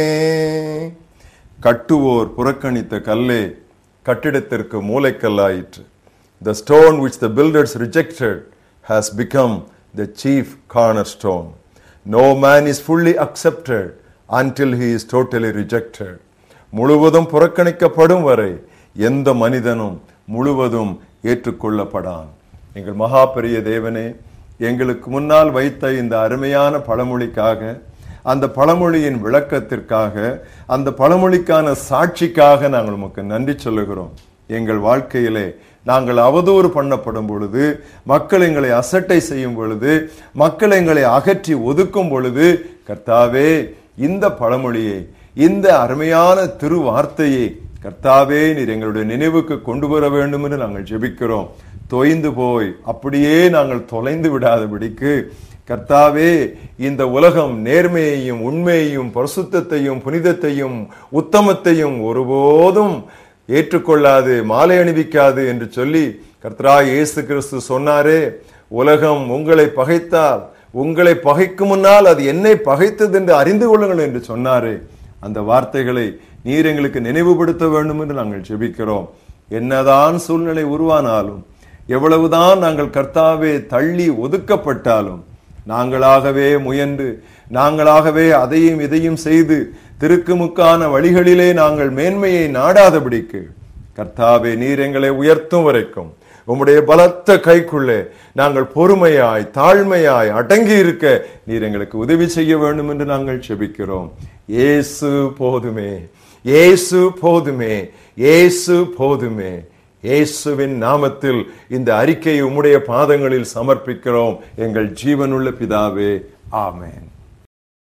கட்டுவோர் புறக்கணித்த கல்லே கட்டிடத்திற்கு மூலைக்கல்லாயிற்று. The stone which the builders rejected has become the chief cornerstone. No man is fully accepted until he is totally rejected. முழுவதும் புறக்கணிக்கப்படும் வரை எந்த மனிதனும் முழுவதும் ஏற்றுக்கொள்ளப்படான். எங்கள் மகா பெரிய தேவனே, எங்களுக்கு முன்னால் வைத்த இந்த அருமையான பழமொழிக்காக, அந்த பழமொழியின் விளக்கத்திற்காக, அந்த பழமொழிக்கான சாட்சிக்காக நாங்கள் உமக்கு நன்றி சொல்லுகிறோம். எங்கள் வாழ்க்கையிலே நாங்கள் அவதூறு பண்ணப்படும் பொழுது, மக்கள் எங்களை அசட்டை செய்யும் பொழுது, மக்கள் எங்களை அகற்றி ஒதுக்கும் பொழுது, கர்த்தாவே இந்த பழமொழியை, இந்த அருமையான திருவார்த்தையை கர்த்தாவே நீர் எங்களுடைய நினைவுக்கு கொண்டு வர வேண்டும் என்று நாங்கள் ஜெபிக்கிறோம். தொய்ந்து போய் அப்படியே நாங்கள் தொலைந்து விடாதபடிக்கு கர்த்தாவே, இந்த உலகம் நேர்மையையும் உண்மையையும் பரிசுத்தத்தையும் புனிதத்தையும் உத்தமத்தையும் ஒருபோதும் ஏற்றுக்கொள்ளாது, மாலை அணிவிக்காது என்று சொல்லி கர்த்தராகிய இயேசு கிறிஸ்து சொன்னாரே, உலகம் உங்களை பகைத்தால் உங்களை பகைக்கும் முன்னால் அது என்னை பகைத்தது என்று அறிந்து கொள்ளுங்கள் என்று சொன்னாரே, அந்த வார்த்தைகளை நீர் எங்களுக்கு நினைவுபடுத்த வேண்டும் என்று நாங்கள் ஜெபிக்கிறோம். என்னதான் சூழ்நிலை உருவானாலும், எவ்வளவுதான் நாங்கள் கர்த்தாவே தள்ளி ஒதுக்கப்பட்டாலும், நாங்களாகவே முயன்று, நாங்களாகவே அதையும் இதையும் செய்து திருக்குமுக்கான வழிகளிலே நாங்கள் மேன்மையை நாடாதபடிக்கு கர்த்தாவே நீர் எங்களை உயர்த்தும் வரைக்கும் உம்முடைய பலத்த கைக்குள்ளே நாங்கள் பொறுமையாய் தாழ்மையாய் அடங்கி இருக்க நீர் எங்களுக்கு உதவி செய்ய வேண்டும் என்று நாங்கள் ஜெபிக்கிறோம். இயேசு போதுமே, இயேசு போதுமே, இயேசு போதுமே. இயேசுவின் நாமத்தில் இந்த அறிக்கையை உம்முடைய பாதங்களில் சமர்ப்பிக்கிறோம் எங்கள் ஜீவனுள்ள பிதாவே, ஆமென்.